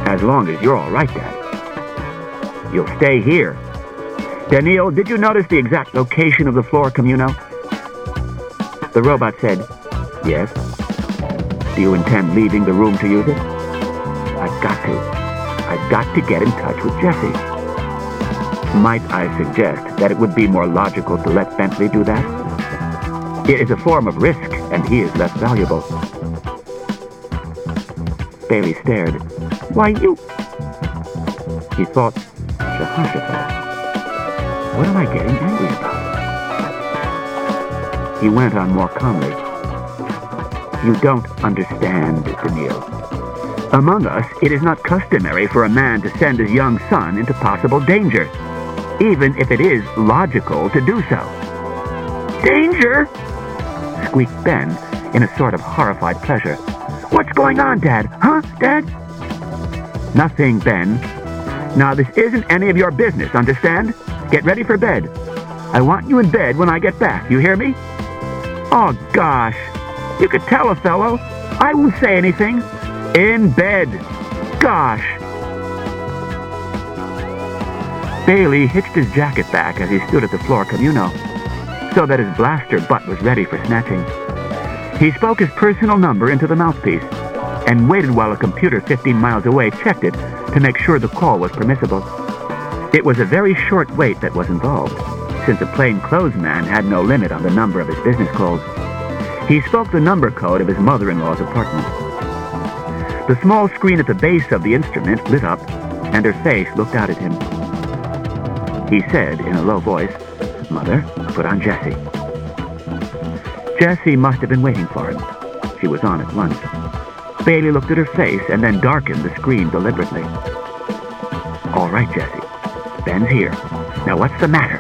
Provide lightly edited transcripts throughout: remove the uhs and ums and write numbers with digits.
As long as you're all right, Dad. You'll stay here. Daniil, did you notice the exact location of the floor communal? The robot said, yes. Do you intend leaving the room to use it? I've got to get in touch with Jesse. Might I suggest that it would be more logical to let Bentley do that? It is a form of risk, and he is less valuable. Bailey stared. Why, you... He thought, Jehoshaphat, what am I getting angry about? He went on more calmly. You don't understand, Daniil. Among us, it is not customary for a man to send his young son into possible danger, even if it is logical to do so. Danger? Squeaked Ben in a sort of horrified pleasure. What's going on, Dad? Huh, Dad? Nothing, Ben. Now, this isn't any of your business, understand? Get ready for bed. I want you in bed when I get back. You hear me? Oh, gosh. You could tell a fellow. I won't say anything. In bed. Gosh. Bailey hitched his jacket back as he stood at the floor communal, so that his blaster butt was ready for snatching. He spoke his personal number into the mouthpiece and waited while a computer 15 miles away checked it to make sure the call was permissible. It was a very short wait that was involved, since a plainclothes man had no limit on the number of his business calls. He spoke the number code of his mother-in-law's apartment. The small screen at the base of the instrument lit up, and her face looked out at him. He said in a low voice, Mother, put on Jessie. Jessie must have been waiting for him. She was on at once. Bailey looked at her face and then darkened the screen deliberately. All right, Jessie. Ben's here. Now what's the matter?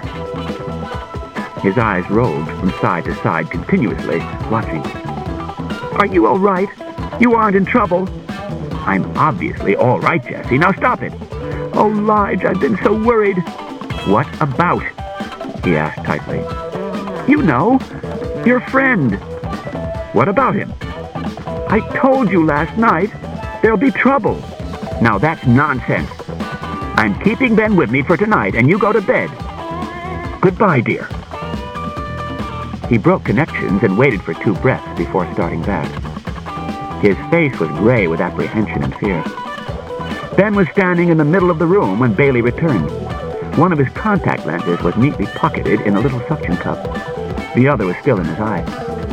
His eyes rolled from side to side continuously, watching. Are you all right? You aren't in trouble? I'm obviously all right, Jessie. Now stop it. Oh, Lige, I've been so worried. What about? He asked tightly. You know, your friend. What about him? I told you last night there'll be trouble. Now that's nonsense. I'm keeping Ben with me for tonight, and you go to bed. Goodbye, dear. He broke connections and waited for 2 breaths before starting back. His face was gray with apprehension and fear. Ben was standing in the middle of the room when Bailey returned. One of his contact lenses was neatly pocketed in a little suction cup. The other was still in his eye.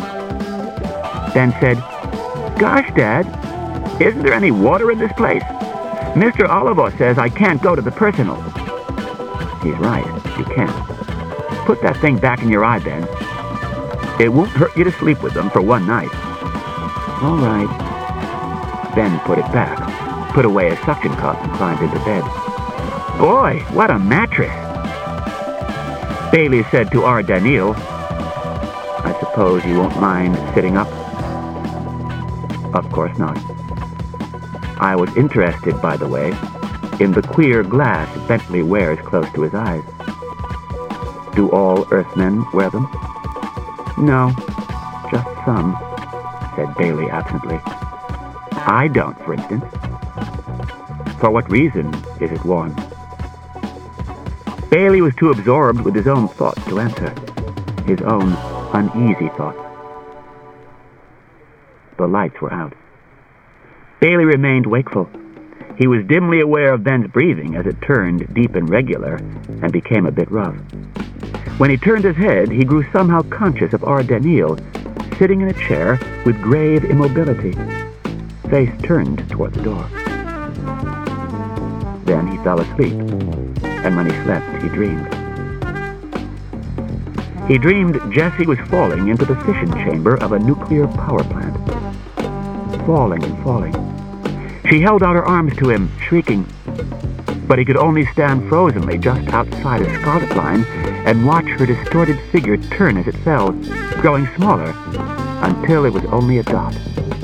Ben said, Gosh, Dad, isn't there any water in this place? Mr. Oliver says I can't go to the personal. He's right, you can't. Put that thing back in your eye, Ben. It won't hurt you to sleep with them for one night. All right. Ben put it back, put away his suction cup, and climbed into bed. Boy, what a mattress! Bailey said to our Daniil, I suppose you won't mind sitting up? Of course not. I was interested, by the way, in the queer glass Bentley wears close to his eyes. Do all Earthmen wear them? No, just some, said Bailey absently. I don't, for instance. For what reason is it worn? Bailey was too absorbed with his own thoughts to answer, his own uneasy thoughts. The lights were out. Bailey remained wakeful. He was dimly aware of Ben's breathing as it turned deep and regular and became a bit rough. When he turned his head, he grew somehow conscious of our Daniil, sitting in a chair with grave immobility, face turned toward the door. Then he fell asleep, and when he slept, he dreamed. He dreamed Jessie was falling into the fission chamber of a nuclear power plant. Falling and falling. She held out her arms to him, shrieking, but he could only stand frozenly just outside a scarlet line and watch her distorted figure turn as it fell, growing smaller, until it was only a dot.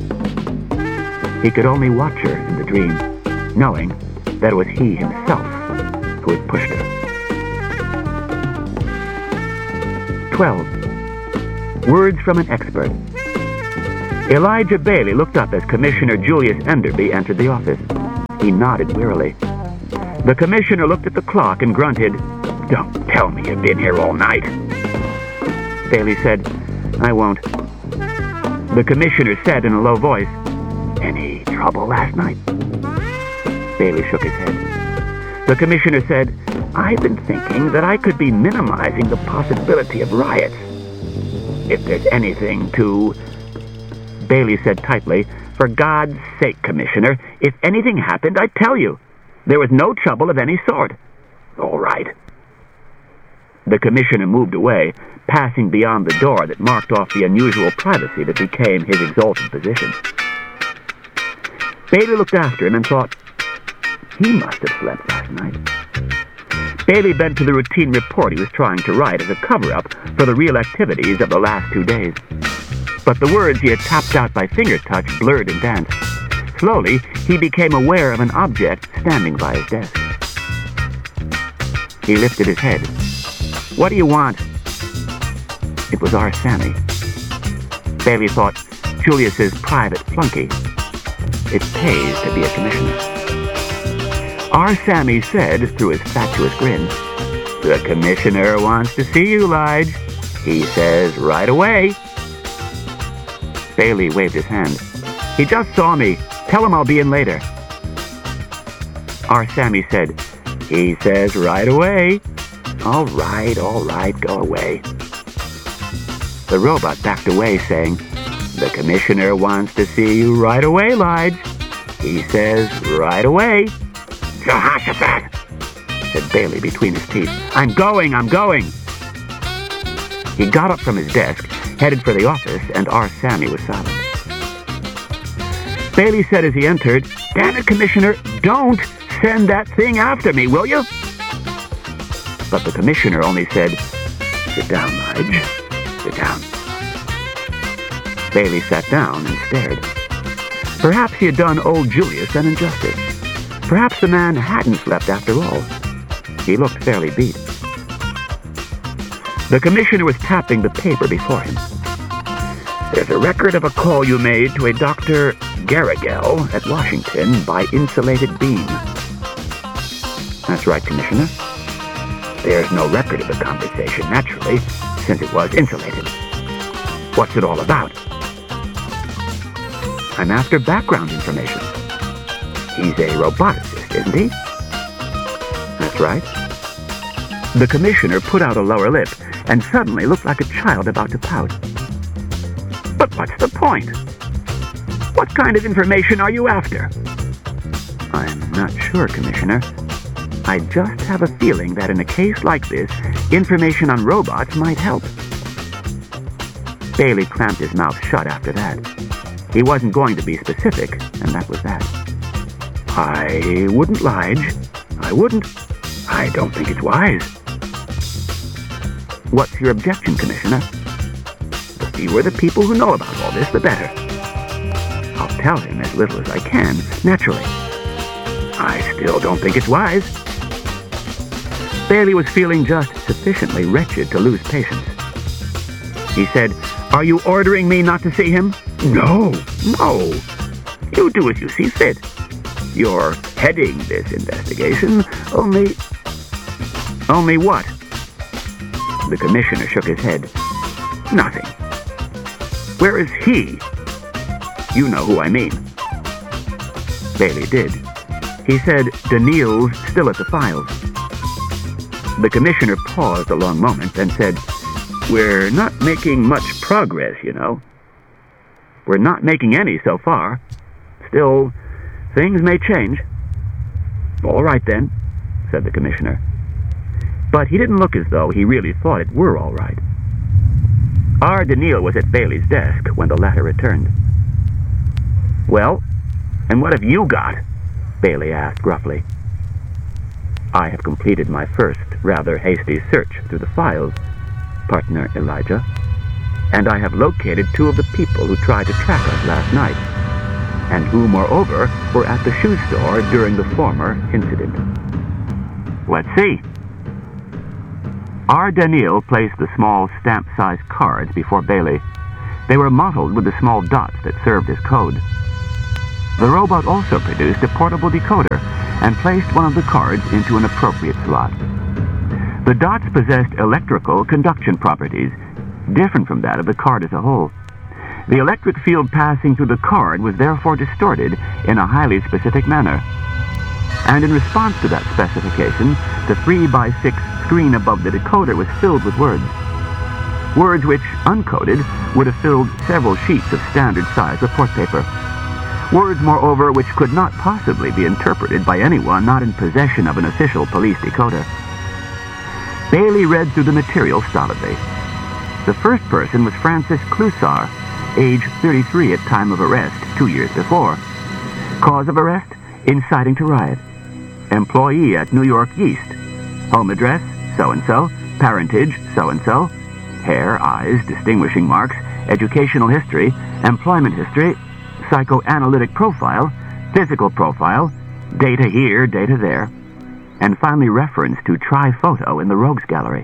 He could only watch her in the dream, knowing that it was he himself who had pushed her. 12. Words from an expert. Elijah Bailey looked up as Commissioner Julius Enderby entered the office. He nodded wearily. The commissioner looked at the clock and grunted, "Don't tell me you've been here all night." Bailey said, "I won't." The commissioner said in a low voice, "Any trouble last night?" Bailey shook his head. The commissioner said, "I've been thinking that I could be minimizing the possibility of riots. If there's anything to..." Bailey said tightly, "For God's sake, Commissioner, if anything happened, I'd tell you. There was no trouble of any sort." "All right." The commissioner moved away, passing beyond the door that marked off the unusual privacy that became his exalted position. Bailey looked after him and thought, he must have slept last night. Bailey bent to the routine report he was trying to write as a cover-up for the real activities of the last 2 days. But the words he had tapped out by finger-touch blurred and danced. Slowly, he became aware of an object standing by his desk. He lifted his head. "What do you want?" It was our Sammy. Bailey thought, Julius's private flunky. It pays to be a commissioner. Our Sammy said, through his fatuous grin, "The commissioner wants to see you, Lige. He says right away." Bailey waved his hand. "He just saw me. Tell him I'll be in later." Our Sammy said, "He says right away." All right, go away." The robot backed away, saying, "The commissioner wants to see you right away, Lige. He says right away." "Jehoshaphat," said Bailey between his teeth. I'm going." He got up from his desk, headed for the office, and our Sammy was silent. Bailey said as he entered, "Damn it, Commissioner, don't send that thing after me, will you?" But the commissioner only said, "Sit down, Lige. Sit down." Bailey sat down and stared. Perhaps he had done old Julius an injustice. Perhaps the man hadn't slept after all. He looked fairly beat. The commissioner was tapping the paper before him. "There's a record of a call you made to a Dr. Garrigal at Washington by insulated beam." "That's right, Commissioner." "There's no record of the conversation, naturally, since it was insulated. What's it all about?" "I'm after background information." "He's a roboticist, isn't he?" "That's right." The commissioner put out a lower lip and suddenly looked like a child about to pout. "But what's the point? What kind of information are you after?" "I'm not sure, Commissioner. I just have a feeling that in a case like this, information on robots might help." Bailey clamped his mouth shut after that. He wasn't going to be specific, and that was that. "I wouldn't, Lige. I wouldn't. I don't think it's wise." "What's your objection, Commissioner?" "The fewer the people who know about all this, the better." "I'll tell him as little as I can, naturally." "I still don't think it's wise." Bailey was feeling just sufficiently wretched to lose patience. He said, "Are you ordering me not to see him?" No. You do as you see fit. You're heading this investigation, only what?" The commissioner shook his head. "Nothing." "Where is he?" "You know who I mean." Bailey did. He said, "Daniil's still at the files." The commissioner paused a long moment, then said, "We're not making much progress, you know." "We're not making any so far. Still, things may change." "All right, then," said the commissioner. But he didn't look as though he really thought it were all right. R. Daniil was at Bailey's desk when the latter returned. "Well, and what have you got?" Bailey asked gruffly. "I have completed my first, rather hasty search through the files, partner Elijah, and I have located 2 of the people who tried to track us last night, and who, moreover, were at the shoe store during the former incident." "Let's see." R. Daniil placed the small stamp-sized cards before Bailey. They were mottled with the small dots that served as code. The robot also produced a portable decoder and placed one of the cards into an appropriate slot. The dots possessed electrical conduction properties, different from that of the card as a whole. The electric field passing through the card was therefore distorted in a highly specific manner. And in response to that specification, the 3x6 screen above the decoder was filled with words. Words which, uncoded, would have filled several sheets of standard-size report paper. Words, moreover, which could not possibly be interpreted by anyone not in possession of an official police decoder. Bailey read through the material stolidly. The first person was Francis Clusar, age 33 at time of arrest 2 years before. Cause of arrest, inciting to riot. Employee at New York Yeast. Home address, so-and-so. Parentage, so-and-so. Hair, eyes, distinguishing marks. Educational history. Employment history. Psychoanalytic profile. Physical profile. Data here, data there. And finally reference to tri-photo in the Rogues Gallery.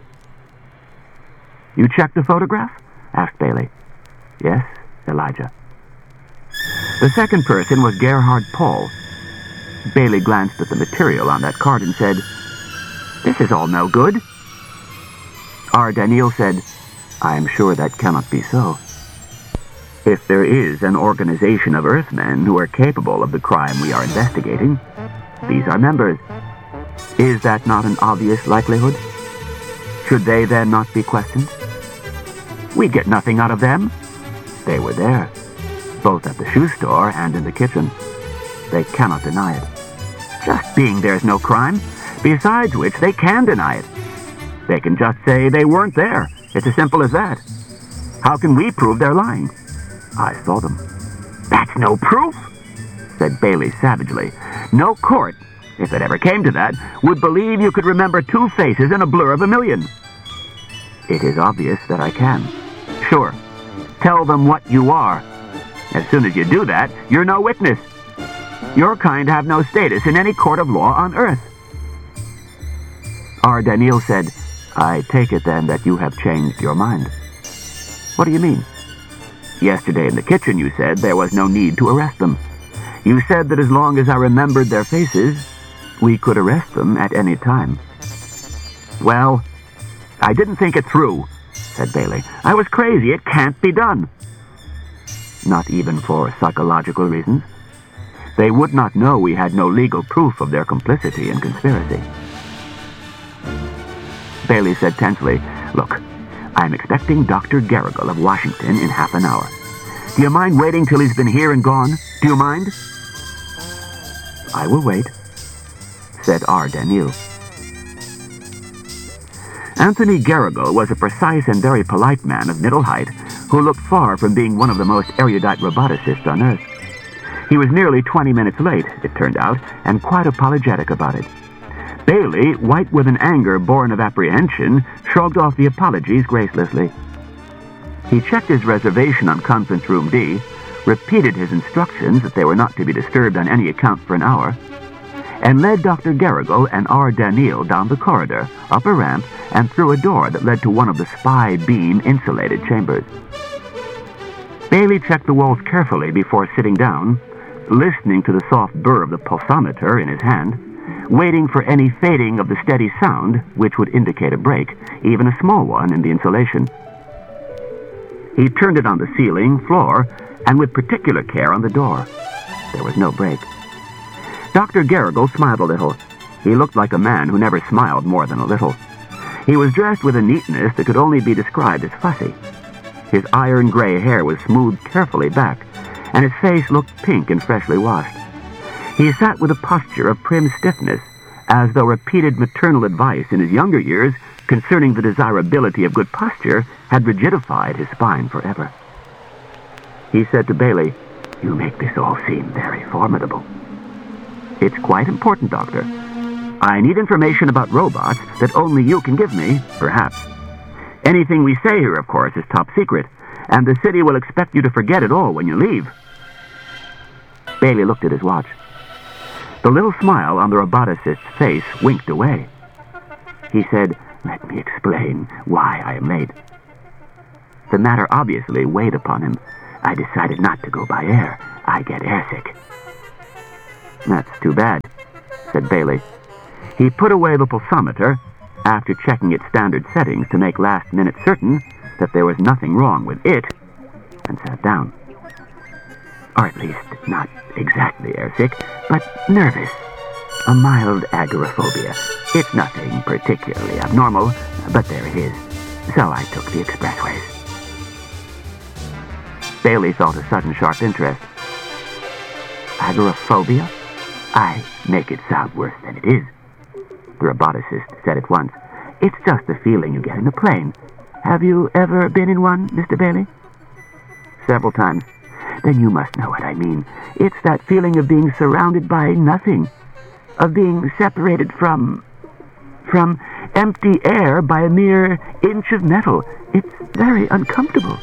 "You checked the photograph?" asked Bailey. "Yes, Elijah." The second person was Gerhard Paul. Bailey glanced at the material on that card and said, "This is all no good." R. Daniel said, "I am sure that cannot be so. If there is an organization of Earthmen who are capable of the crime we are investigating, these are members. Is that not an obvious likelihood? Should they then not be questioned? We get nothing out of them. They were there, both at the shoe store and in the kitchen. They cannot deny it. Just being there's no crime, besides which they can deny it. They can just say they weren't there. It's as simple as that. How can we prove they're lying? I saw them." "That's no proof," said Bailey savagely. "No court, if it ever came to that, would believe you could remember 2 faces in a blur of a million." "It is obvious that I can." "Sure. Tell them what you are. As soon as you do that, you're no witness. Your kind have no status in any court of law on Earth." R. Daniel said, "I take it then that you have changed your mind." "What do you mean?" "Yesterday in the kitchen you said there was no need to arrest them. You said that as long as I remembered their faces, we could arrest them at any time." "Well, I didn't think it through," said Bailey. "I was crazy. It can't be done." "Not even for psychological reasons? They would not know we had no legal proof of their complicity in conspiracy." Bailey said tensely, "Look, I'm expecting Dr. Garrigle of Washington in half an hour. Do you mind waiting till he's been here and gone? Do you mind?" "I will wait," said R. Daniel. Anthony Garrigle was a precise and very polite man of middle height who looked far from being one of the most erudite roboticists on Earth. He was nearly 20 minutes late, it turned out, and quite apologetic about it. Bailey, white with an anger born of apprehension, shrugged off the apologies gracelessly. He checked his reservation on Conference Room D, repeated his instructions that they were not to be disturbed on any account for an hour, and led Dr. Garrigle and R. Daniel down the corridor, up a ramp, and through a door that led to one of the spy beam insulated chambers. Bailey checked the walls carefully before sitting down, listening to the soft burr of the pulsometer in his hand, waiting for any fading of the steady sound which would indicate a break, even a small one in the insulation. He turned it on the ceiling, floor, and with particular care on the door. There was no break. Dr. Garrigle smiled a little. He looked like a man who never smiled more than a little. He was dressed with a neatness that could only be described as fussy. His iron-gray hair was smoothed carefully back, and his face looked pink and freshly washed. He sat with a posture of prim stiffness, as though repeated maternal advice in his younger years concerning the desirability of good posture had rigidified his spine forever. He said to Bailey, "You make this all seem very formidable." "It's quite important, Doctor. I need information about robots that only you can give me, perhaps. Anything we say here, of course, is top secret, and the city will expect you to forget it all when you leave." Bailey looked at his watch. The little smile on the roboticist's face winked away. He said, "Let me explain why I am late." The matter obviously weighed upon him. "I decided not to go by air. I get airsick." That's too bad, said Bailey. He put away the pulsometer after checking its standard settings to make last minute certain that there was nothing wrong with it, and sat down. Or at least, not exactly airsick, but nervous. A mild agoraphobia. It's nothing particularly abnormal, but there it is. So I took the expressways. Bailey felt a sudden sharp interest. Agoraphobia? I make it sound worse than it is. The roboticist said at once. It's just the feeling you get in a plane. Have you ever been in one, Mr. Bailey? Several times. Then you must know what I mean. It's that feeling of being surrounded by nothing. Of being separated from empty air by a mere inch of metal. It's very uncomfortable.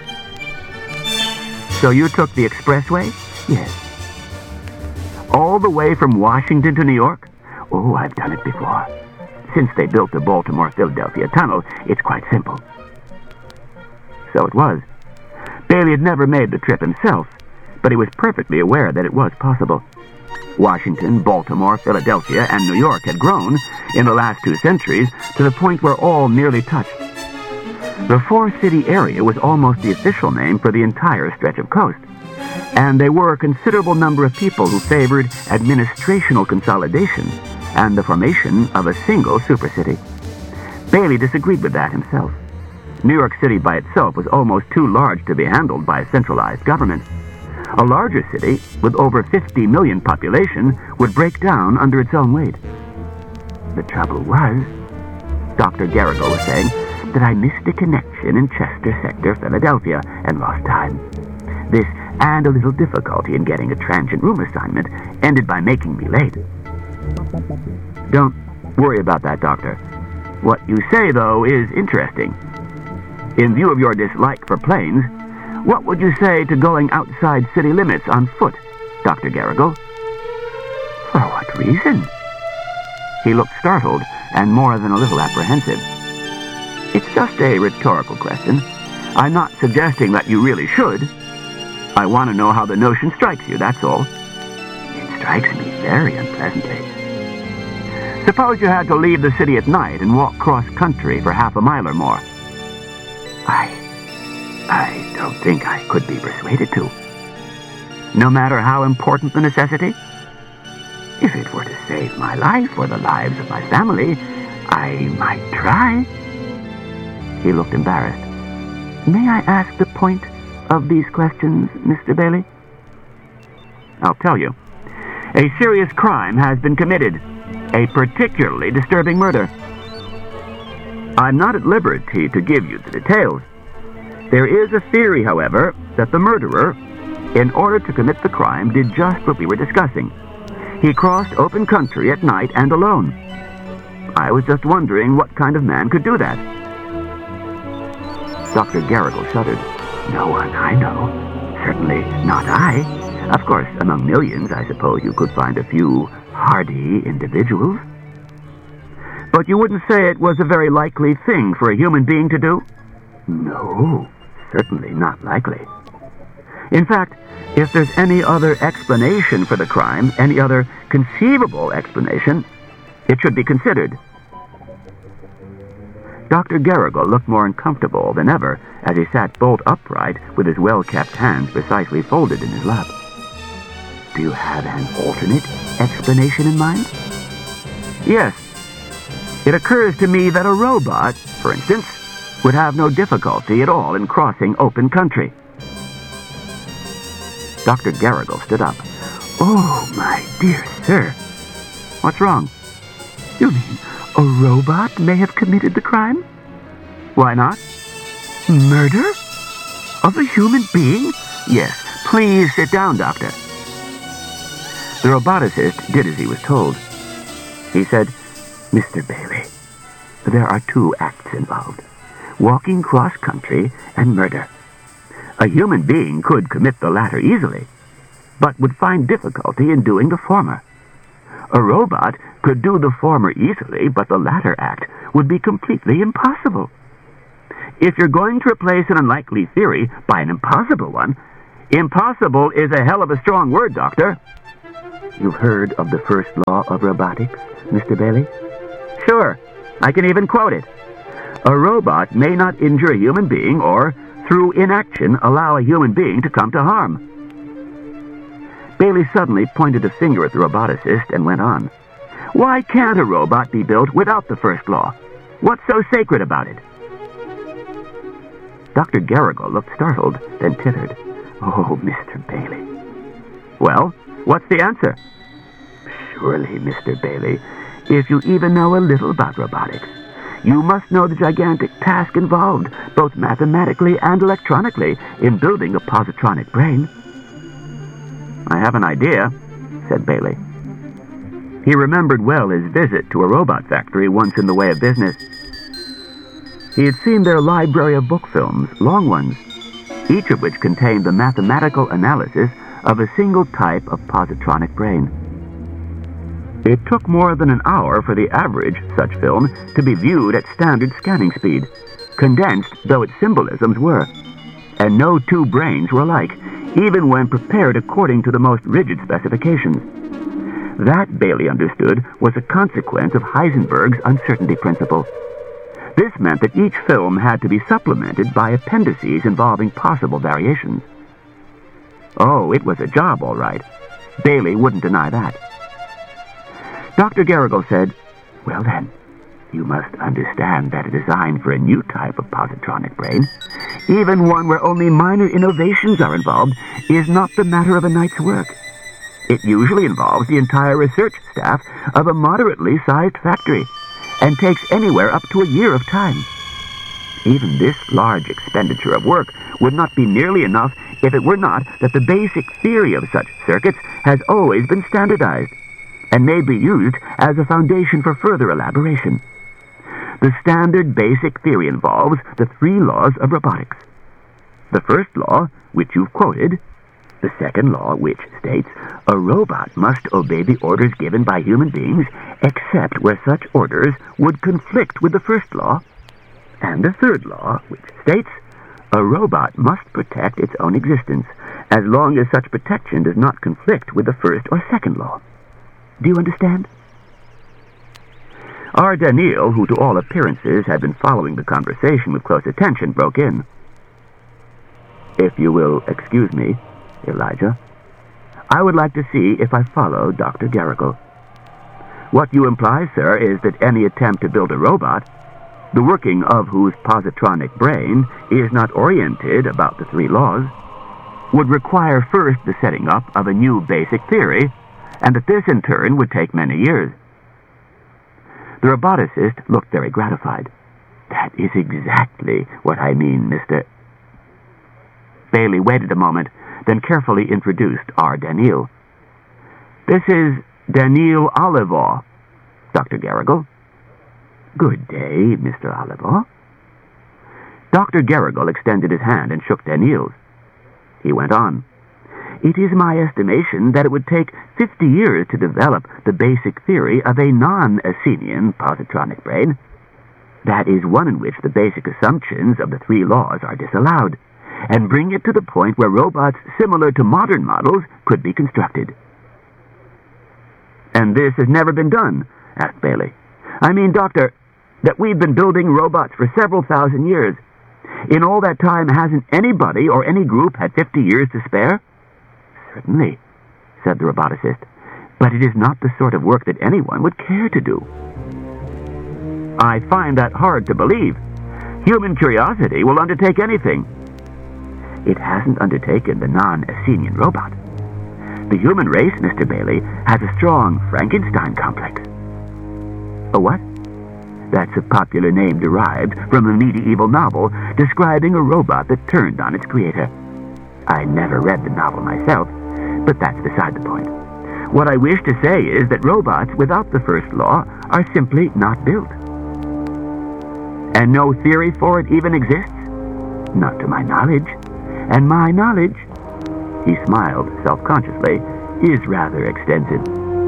So you took the expressway? Yes. All the way from Washington to New York? Oh, I've done it before. Since they built the Baltimore-Philadelphia tunnel, it's quite simple. So it was. Bailey had never made the trip himself, but he was perfectly aware that it was possible. Washington, Baltimore, Philadelphia, and New York had grown, in the last 2 centuries, to the point where all nearly touched. The 4-city area was almost the official name for the entire stretch of coast, and there were a considerable number of people who favored administrational consolidation and the formation of a single supercity. Bailey disagreed with that himself. New York City by itself was almost too large to be handled by a centralized government. A larger city, with over 50 million population, would break down under its own weight. The trouble was, Dr. Garrigle was saying, that I missed a connection in Chester Sector, Philadelphia, and lost time. This, and a little difficulty in getting a transient room assignment, ended by making me late. Don't worry about that, Doctor. What you say, though, is interesting. In view of your dislike for planes, what would you say to going outside city limits on foot, Dr. Garrigle? For what reason? He looked startled and more than a little apprehensive. It's just a rhetorical question. I'm not suggesting that you really should. I want to know how the notion strikes you, that's all. It strikes me very unpleasantly. Suppose you had to leave the city at night and walk cross-country for half a mile or more. I don't think I could be persuaded to. No matter how important the necessity? If it were to save my life or the lives of my family, I might try. He looked embarrassed. May I ask the point of these questions, Mr. Bailey? I'll tell you. A serious crime has been committed. A particularly disturbing murder. I'm not at liberty to give you the details. There is a theory, however, that the murderer, in order to commit the crime, did just what we were discussing. He crossed open country at night and alone. I was just wondering what kind of man could do that. Dr. Garrigle shuddered. No one I know. Certainly not I. Of course, among millions, I suppose you could find a few hardy individuals. But you wouldn't say it was a very likely thing for a human being to do? No, certainly not likely. In fact, if there's any other explanation for the crime, any other conceivable explanation, it should be considered. Dr. Garrigle looked more uncomfortable than ever as he sat bolt upright with his well-kept hands precisely folded in his lap. Do you have an alternate explanation in mind? Yes. It occurs to me that a robot, for instance, would have no difficulty at all in crossing open country. Dr. Garrigle stood up. Oh, my dear sir. What's wrong? You mean a robot may have committed the crime? Why not? Murder? Of a human being? Yes. Please sit down, Doctor. The roboticist did as he was told. He said, Mr. Bailey, there are 2 acts involved. Walking cross-country and murder. A human being could commit the latter easily, but would find difficulty in doing the former. A robot could do the former easily, but the latter act would be completely impossible. If you're going to replace an unlikely theory by an impossible one, impossible is a hell of a strong word, Doctor. You've heard of the first law of robotics, Mr. Bailey? Sure. I can even quote it. A robot may not injure a human being or, through inaction, allow a human being to come to harm. Bailey suddenly pointed a finger at the roboticist and went on. Why can't a robot be built without the first law? What's so sacred about it? Dr. Garrigle looked startled, then tittered. Oh, Mr. Bailey. Well, what's the answer? Surely, Mr. Bailey, if you even know a little about robotics, you must know the gigantic task involved, both mathematically and electronically, in building a positronic brain. I have an idea, said Bailey. He remembered well his visit to a robot factory once in the way of business. He had seen their library of book films, long ones, each of which contained the mathematical analysis of a single type of positronic brain. It took more than an hour for the average such film to be viewed at standard scanning speed, condensed though its symbolisms were. And no two brains were alike, even when prepared according to the most rigid specifications. That, Bailey understood, was a consequence of Heisenberg's uncertainty principle. This meant that each film had to be supplemented by appendices involving possible variations. Oh, it was a job, all right. Bailey wouldn't deny that. Dr. Garrigle said, Well then, you must understand that a design for a new type of positronic brain, even one where only minor innovations are involved, is not the matter of a night's work. It usually involves the entire research staff of a moderately sized factory, and takes anywhere up to a year of time. Even this large expenditure of work would not be nearly enough if it were not that the basic theory of such circuits has always been standardized, and may be used as a foundation for further elaboration. The standard basic theory involves the 3 laws of robotics. The first law, which you've quoted, the second law, which states a robot must obey the orders given by human beings, except where such orders would conflict with the first law, and the third law, which states a robot must protect its own existence, as long as such protection does not conflict with the first or second law. Do you understand? R. Daniel, who to all appearances had been following the conversation with close attention, broke in. If you will excuse me, Elijah, I would like to see if I follow Dr. Garrigle. What you imply, sir, is that any attempt to build a robot, the working of whose positronic brain is not oriented about the 3 laws, would require first the setting up of a new basic theory, and that this in turn would take many years. The roboticist looked very gratified. That is exactly what I mean, Mr. Bailey waited a moment, then carefully introduced R. Daniel. This is Daniel Olivaw, Dr. Garrigle. Good day, Mr. Olivaw. Dr. Garrigle extended his hand and shook Daniel's. He went on. It is my estimation that it would take 50 years to develop the basic theory of a non-Asenian positronic brain. That is one in which the basic assumptions of the 3 laws are disallowed, and bring it to the point where robots similar to modern models could be constructed. And this has never been done, asked Bailey. I mean, Doctor, that we've been building robots for several thousand years. In all that time, hasn't anybody or any group had 50 years to spare? Certainly, said the roboticist, but it is not the sort of work that anyone would care to do. I find that hard to believe. Human curiosity will undertake anything. It hasn't undertaken the non-Asenian robot. The human race, Mr. Bailey, has a strong Frankenstein complex. A what? That's a popular name derived from a medieval novel describing a robot that turned on its creator. I never read the novel myself, but that's beside the point. What I wish to say is that robots without the first law are simply not built. And no theory for it even exists? Not to my knowledge. And my knowledge, he smiled self-consciously, is rather extensive.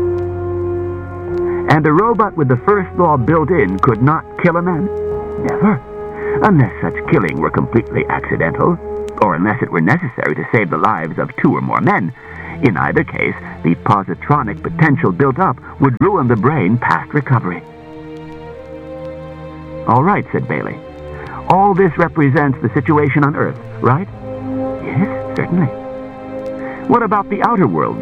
And a robot with the first law built in could not kill a man? Never. Unless such killing were completely accidental, or unless it were necessary to save the lives of 2 or more men. In either case, the positronic potential built up would ruin the brain past recovery. All right, said Bailey. All this represents the situation on Earth, right? Yes, certainly. What about the outer worlds?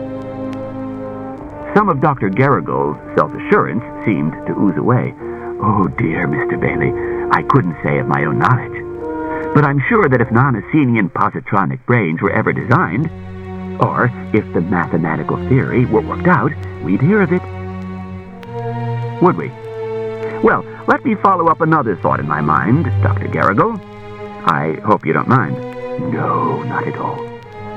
Some of Dr. Garrigal's self-assurance seemed to ooze away. Oh dear, Mr. Bailey, I couldn't say of my own knowledge. But I'm sure that if non-Asenian positronic brains were ever designed, or if the mathematical theory were worked out, we'd hear of it. Would we? Well, let me follow up another thought in my mind, Dr. Garrigal. I hope you don't mind. No, not at all.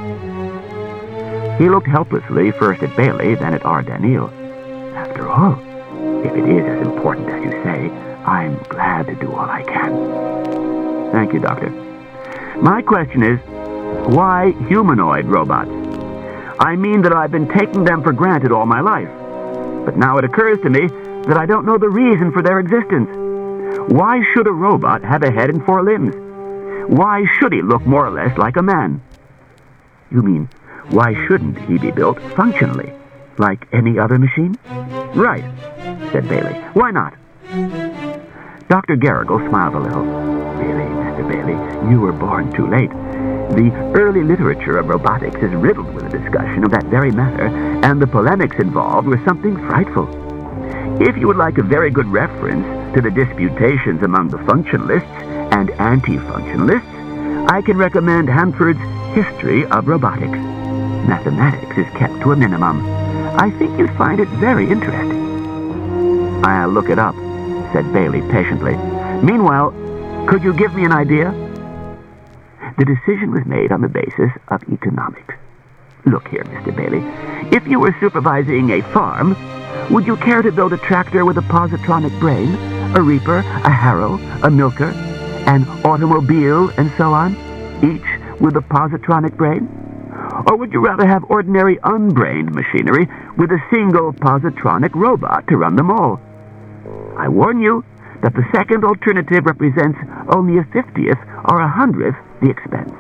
He looked helplessly first at Bailey, then at R. Daneel. After all, if it is as important as you say, I'm glad to do all I can. Thank you, Doctor. My question is, why humanoid robots? I mean that I've been taking them for granted all my life. But now it occurs to me that I don't know the reason for their existence. Why should a robot have a head and 4 limbs? Why should he look more or less like a man? You mean, why shouldn't he be built functionally, like any other machine? Right, said Bailey. Why not? Dr. Garrigal smiled a little. Really, Mr. Bailey, you were born too late. The early literature of robotics is riddled with a discussion of that very matter, and the polemics involved were something frightful. If you would like a very good reference to the disputations among the functionalists and anti-functionalists, I can recommend Hanford's History of Robotics. Mathematics is kept to a minimum. I think you'd find it very interesting. I'll look it up, said Bailey patiently. Meanwhile, could you give me an idea? The decision was made on the basis of economics. Look here, Mr. Bailey. If you were supervising a farm, would you care to build a tractor with a positronic brain, a reaper, a harrow, a milker, an automobile, and so on, each with a positronic brain? Or would you rather have ordinary unbrained machinery with a single positronic robot to run them all? I warn you that the second alternative represents only a 50th or a 100th the expense.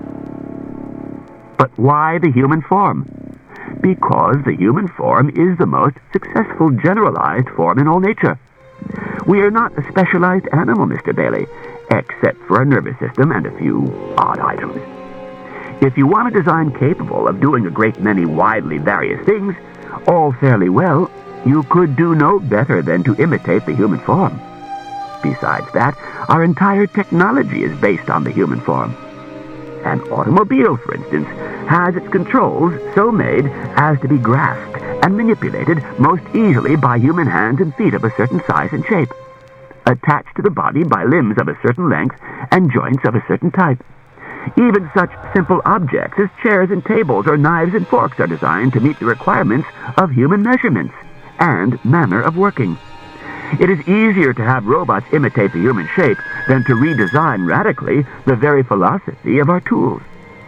But why the human form? Because the human form is the most successful generalized form in all nature. We are not a specialized animal, Mr. Bailey, except for a nervous system and a few odd items. If you want a design capable of doing a great many widely various things, all fairly well, you could do no better than to imitate the human form. Besides that, our entire technology is based on the human form. An automobile, for instance, has its controls so made as to be grasped and manipulated most easily by human hands and feet of a certain size and shape, attached to the body by limbs of a certain length and joints of a certain type. Even such simple objects as chairs and tables or knives and forks are designed to meet the requirements of human measurements and manner of working. It is easier to have robots imitate the human shape than to redesign radically the very philosophy of our tools.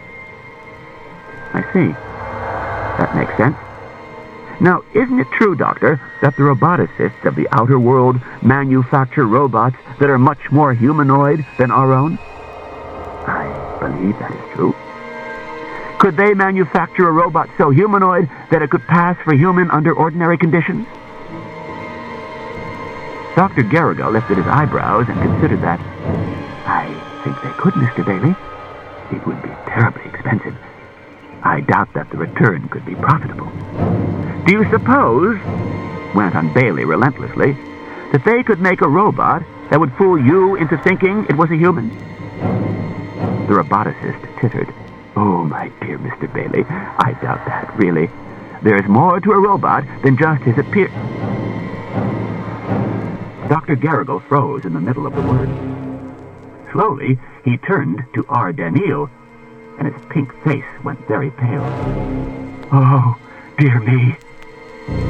I see. That makes sense. Now, isn't it true, Doctor, that the roboticists of the outer world manufacture robots that are much more humanoid than our own? I believe that is true. Could they manufacture a robot so humanoid that it could pass for human under ordinary conditions? Dr. Garrigal lifted his eyebrows and considered that. I think they could, Mr. Bailey. It would be terribly expensive. I doubt that the return could be profitable. Do you suppose, went on Bailey relentlessly, that they could make a robot that would fool you into thinking it was a human? The roboticist tittered. Oh, my dear Mr. Bailey, I doubt that, really. There is more to a robot than just his appearance. Dr. Garrigal froze in the middle of the word. Slowly, he turned to R. Daneel, and his pink face went very pale. Oh, dear me.